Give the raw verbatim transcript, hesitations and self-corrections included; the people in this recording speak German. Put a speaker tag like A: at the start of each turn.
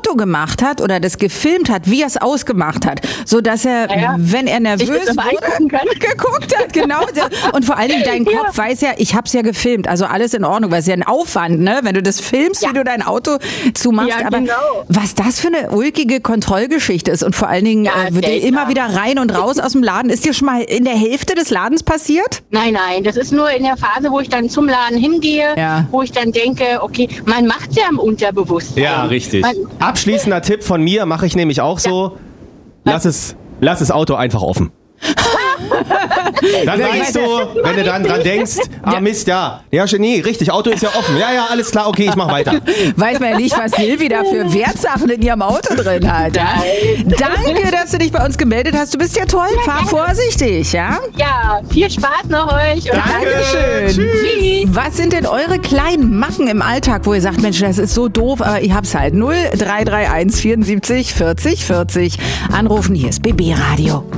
A: Foto gemacht hat oder das gefilmt hat, wie er es ausgemacht hat, so dass er,
B: Ja, ja.
A: wenn er nervös
B: Sich das aber
A: wurde,
B: angucken kann.
A: geguckt hat, genau. Und vor allen Dingen dein
B: Ja.
A: Kopf weiß ja, ich hab's ja gefilmt, also alles in Ordnung, weil es ja ein Aufwand, ne, wenn du das filmst,
B: Ja.
A: wie du dein Auto zumachst.
B: Ja,
A: aber
B: genau.
A: was das für eine ulkige Kontrollgeschichte ist und vor allen Dingen
B: Ja,
A: äh, wird dir
B: seltsam.
A: immer wieder rein und raus aus dem Laden. Ist dir schon mal in der Hälfte des Ladens passiert?
B: Nein, nein, das ist nur in der Phase, wo ich dann zum Laden hingehe,
A: Ja.
B: wo ich dann denke, okay, man macht ja im Unterbewusstsein.
C: Ja, richtig.
B: Man,
C: Abschließender Tipp von mir, mache ich nämlich auch so, lass es, lass das Auto einfach offen. Dann weißt du, wenn du dann dran denkst, ah Mist, ja, ja, nee, richtig, Auto ist ja offen. Ja, ja, alles klar, okay, ich mach weiter.
A: Weiß man ja nicht, was Silvi da für Wertsachen in ihrem Auto drin hat. Ja? Danke, dass du dich bei uns gemeldet hast. Du bist ja toll, fahr vorsichtig, ja?
B: ja, viel Spaß noch euch. Und
A: Dankeschön.
B: Tschüss.
A: Was sind denn eure kleinen Macken im Alltag, wo ihr sagt, Mensch, das ist so doof, aber ich hab's halt. null drei drei eins vierundsiebzig vierzig vierzig. Anrufen, hier ist B B Radio.